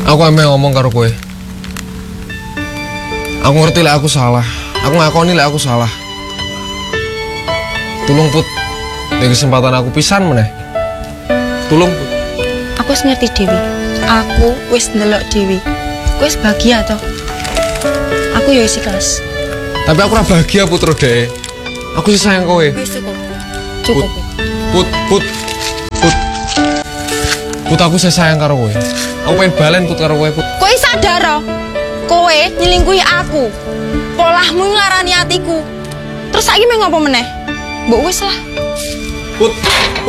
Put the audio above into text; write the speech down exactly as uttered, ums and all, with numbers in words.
Aku emang ngomong karo kowe. Aku ngerti lah aku salah. Aku ngakoni lah aku salah. Tulung Put, ini kesempatan aku pisan meneh. Tulung Put. Aku wis ngerti Dewi. Aku wis ndelok Dewi. Aku wis bahagia toh. Aku ya wis ikhlas. Tapi aku ora bahagia Putro Dek. Aku sih sayang kowe. Wis cukup. Cukup. Put, Put, Put. Put aku sih sayang karo kowe. Aku pengen balen Put karo kowe Put. Kowe sadar oh? Kowe nyelingkuhi aku. Polahmu ngarani hatiku. Terus saiki mau ngopo meneh? Mbok wis lah. Put.